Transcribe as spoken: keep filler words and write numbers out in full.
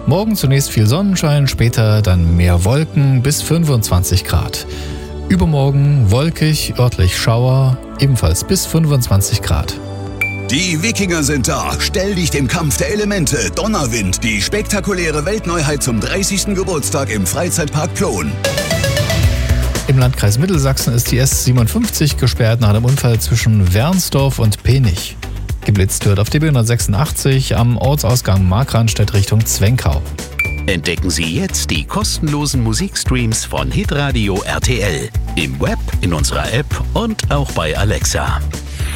Morgen zunächst viel Sonnenschein, später dann mehr Wolken bis fünfundzwanzig Grad. Übermorgen wolkig, örtlich Schauer, ebenfalls bis fünfundzwanzig Grad. Die Wikinger sind da. Stell dich dem Kampf der Elemente. Donnerwind, die spektakuläre Weltneuheit zum dreißigsten Geburtstag im Freizeitpark Plon. Im Landkreis Mittelsachsen ist die S siebenundfünfzig gesperrt nach einem Unfall zwischen Wernsdorf und Penich. Geblitzt wird auf D B hundertsechsundachtzig am Ortsausgang Markranstädt Richtung Zwenkau. Entdecken Sie jetzt die kostenlosen Musikstreams von Hitradio R T L. Im Web, in unserer App und auch bei Alexa.